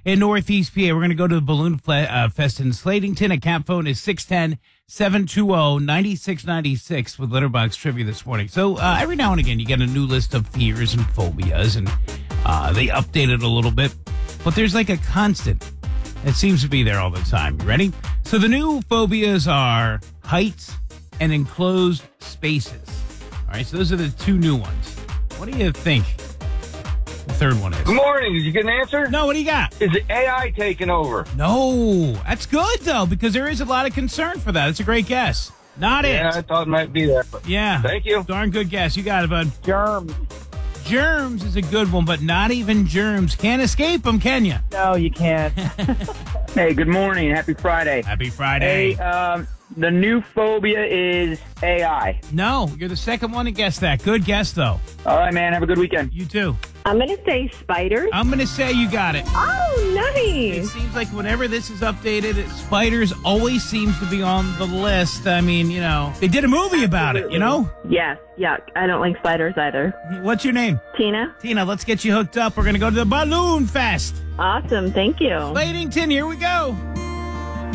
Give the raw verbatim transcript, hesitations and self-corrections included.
in Northeast P A. We're going to go to the Balloon Fle- uh, Fest in Slatington. Account phone is six one zero, seven two zero, nine six nine six with Litterbox Trivia this morning. So uh, every now and again, you get a new list of fears and phobias, and uh, they update it a little bit. But there's like a constant. It seems to be there all the time. You ready? So the new phobias are heights and enclosed spaces. All right, so those are the two new ones. What do you think the third one is? Good morning. Did you get an answer? No, what do you got? Is it A I taking over? No, that's good, though, because there is a lot of concern for that. It's a great guess. Not Yeah, it. I thought it might be there. But Yeah. Thank you. Darn good guess. You got it, bud. Germs. Germs is a good one, but not even germs. Can't escape them, can you? No, you can't. Hey, good morning. Happy Friday. Happy Friday. Hey, um, the new phobia is A I. No, you're the second one to guess that. Good guess, though. All right, man. Have a good weekend. You too. I'm going to say spiders. I'm going to say you got it. Oh, It nice. seems like whenever this is updated, it, spiders always seems to be on the list. I mean, you know, they did a movie about it, you know? Yes, yuck. I don't like spiders either. What's your name? Tina? Tina, let's get you hooked up. We're going to go to the Balloon Fest. Awesome. Thank you. Slatington, here we go.